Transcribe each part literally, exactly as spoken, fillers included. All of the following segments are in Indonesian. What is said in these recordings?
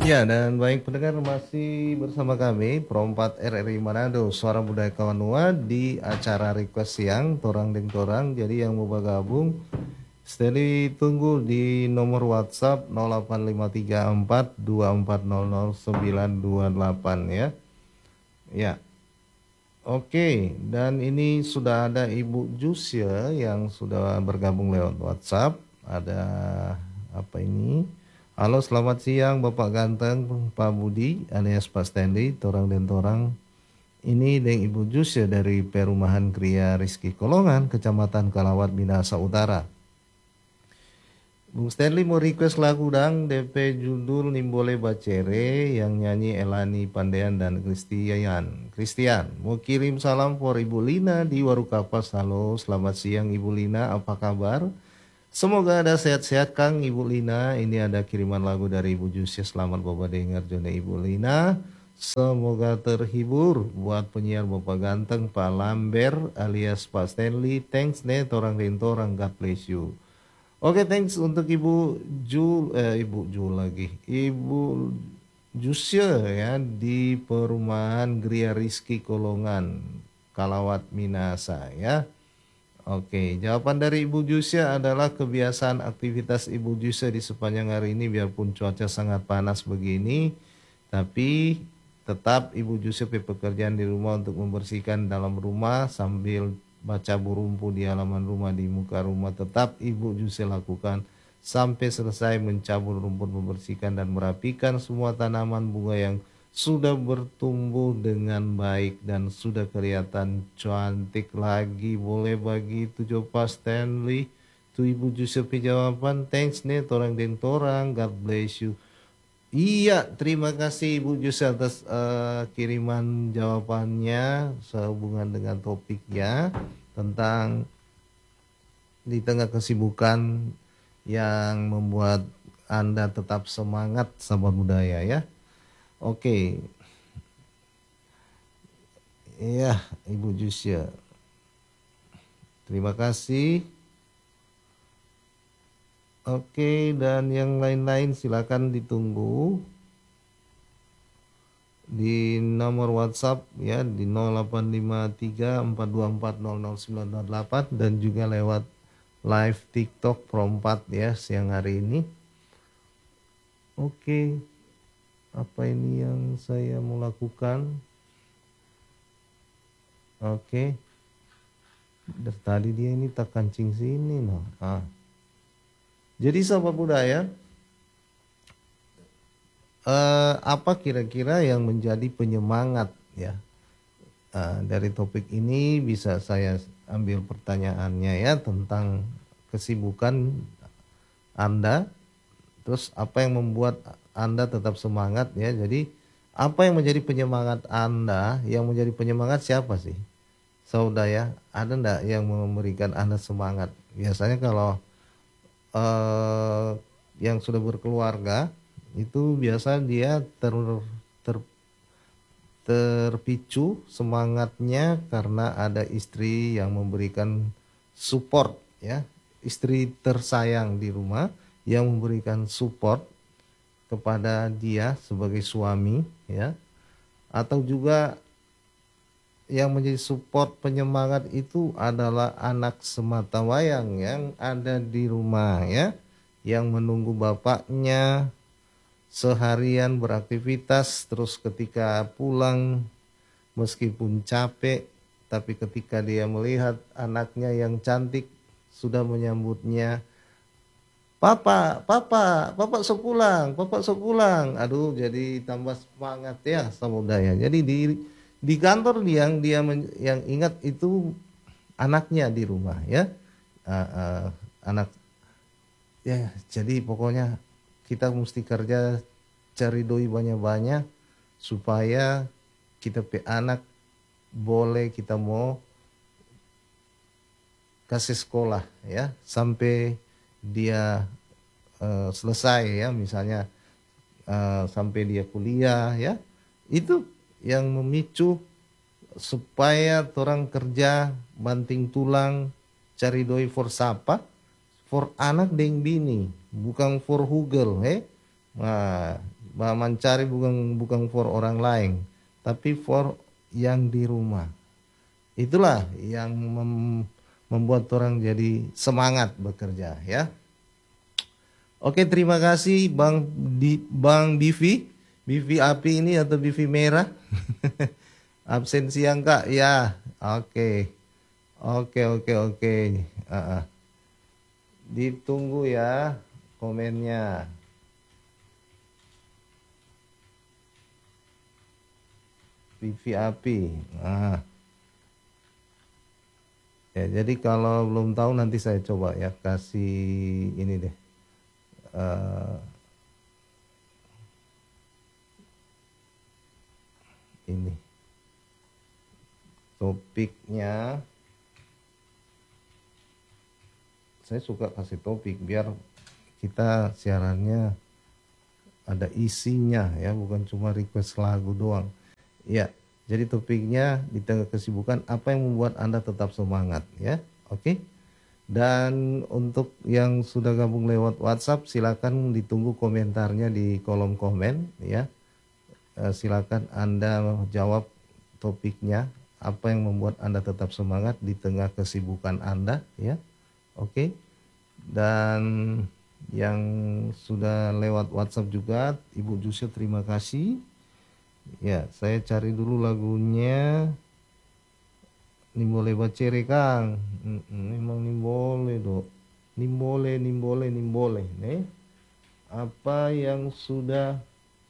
Ya, dan baik pendengar masih bersama kami Pro empat R R I Manado, Suara Budaya Kawanua di acara request siang Torang Deng Torang. Jadi yang mau bergabung, steady tunggu di nomor WhatsApp nol delapan lima tiga empat dua empat nol nol sembilan dua delapan ya. Ya. Oke, dan ini sudah ada Ibu Jusya yang sudah bergabung lewat WhatsApp. Ada apa ini? Halo, selamat siang Bapak Ganteng, Pak Budi, alias Pak Stanley, Torang dan Torang. Ini dengan Ibu Jusya dari Perumahan Kria Rizky Kolongan, Kecamatan Kalawat, Minahasa Utara. Bung Stanley mau request lagu dang D P judul Nimbole Bacere yang nyanyi Elani Pandean dan Kristian. Kristian mau kirim salam for Ibu Lina di Warukapas. Halo, selamat siang Ibu Lina, apa kabar? Semoga ada sehat-sehat Kang Ibu Lina. Ini ada kiriman lagu dari Ibu Jusya. Selamat Bapak dengar Jone Ibu Lina. Semoga terhibur buat penyiar Bapak Ganteng Pak Lambert alias Pak Stanley. Thanks nih torang dan torang, God bless you. Oke, thanks untuk Ibu Jul, eh, Ibu Jul lagi, Ibu Jusya ya di Perumahan Gria Rizky Kolongan, Kalawat Minasa ya. Oke, jawaban dari Ibu Jusya adalah kebiasaan aktivitas Ibu Jusya di sepanjang hari ini biarpun cuaca sangat panas begini, tapi tetap Ibu Jusya pekerjaan di rumah untuk membersihkan dalam rumah sambil baca burumpu di halaman rumah, di muka rumah tetap Ibu Jusya lakukan sampai selesai mencabur rumput, membersihkan dan merapikan semua tanaman bunga yang sudah bertumbuh dengan baik dan sudah kelihatan cantik lagi. Boleh bagi itu coba Stanley tuh Ibu Jusya jawaban. Thanks nih torang dan torang, God bless you. Iya, terima kasih Ibu Jusya atas uh, kiriman jawabannya sehubungan dengan topiknya tentang di tengah kesibukan yang membuat Anda tetap semangat sahabat budaya ya. Oke. Iya, Ibu Jusya. Terima kasih. Oke, dan yang lain-lain silakan ditunggu di nomor WhatsApp ya di nol delapan lima tiga empat dua empat nol nol sembilan delapan dan juga lewat live TikTok Pro empat ya siang hari ini. Oke. Apa ini yang saya mau lakukan? Oke. Dari tadi dia ini tak kancing sini noh. Ah. Jadi sahabat budaya, eh, apa kira-kira yang menjadi penyemangat ya eh, dari topik ini? Bisa saya ambil pertanyaannya ya tentang kesibukan Anda. Terus apa yang membuat Anda tetap semangat ya? Jadi apa yang menjadi penyemangat Anda? Yang menjadi penyemangat siapa sih? Saudara, ada enggak yang memberikan Anda semangat? Biasanya kalau eh, yang sudah berkeluarga itu biasa dia ter, ter terpicu semangatnya karena ada istri yang memberikan support ya, istri tersayang di rumah yang memberikan support kepada dia sebagai suami ya, atau juga yang menjadi support penyemangat itu adalah anak sematawayang yang ada di rumah ya, yang menunggu bapaknya seharian beraktivitas, terus ketika pulang meskipun capek, tapi ketika dia melihat anaknya yang cantik sudah menyambutnya, Papa, papa, papa sok pulang, papa sok pulang. Aduh, jadi tambah semangat ya samudaya. Jadi di di kantor yang dia men, yang ingat itu anaknya di rumah ya, uh, uh, anak ya. Jadi pokoknya kita mesti kerja cari doi banyak-banyak supaya kita pe anak boleh kita mau kasih sekolah ya sampai dia uh, selesai ya, misalnya uh, sampai dia kuliah ya. Itu yang memicu supaya orang kerja banting tulang cari doi for sapa, for anak deng bini, bukan for hugel eh. Nah, Bahwa mencari bukan bukan for orang lain, tapi for yang di rumah. Itulah yang mem, membuat orang jadi semangat bekerja ya. Oke, terima kasih Bang di Bang Bivi. Bivi api ini atau Bivi merah? Absen siang Kak ya. Oke. Oke oke oke. Uh, uh. Ditunggu ya komennya. Bivi api. Nah. Ya, jadi kalau belum tahu nanti saya coba ya kasih ini deh. Uh, ini topiknya. Saya suka kasih topik biar kita siarannya ada isinya ya, bukan cuma request lagu doang. Ya, jadi topiknya di tengah kesibukan apa yang membuat Anda tetap semangat ya. Oke. Dan untuk yang sudah gabung lewat WhatsApp silakan ditunggu komentarnya di kolom komen ya. E, silakan Anda jawab topiknya apa yang membuat Anda tetap semangat di tengah kesibukan Anda ya. Oke. Dan yang sudah lewat WhatsApp juga Ibu Jusya terima kasih. Ya, saya cari dulu lagunya. Nimbole bacere Kang. Memang nimbole do. Nimbole nimbole nimbole, nih. Apa yang sudah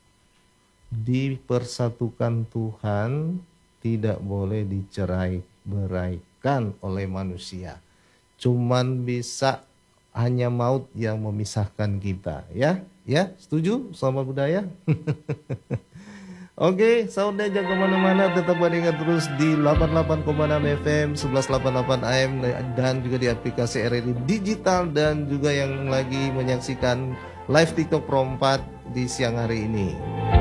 dipersatukan Tuhan tidak boleh dicerai beraikan oleh manusia. Cuman bisa hanya maut yang memisahkan kita, ya, ya, setuju sama budaya? Oke, soundnya jangan kemana-mana, tetap mendengar terus di delapan puluh delapan koma enam F M, sebelas delapan puluh delapan A M, dan juga di aplikasi R R I Digital, dan juga yang lagi menyaksikan live TikTok Pro empat di siang hari ini.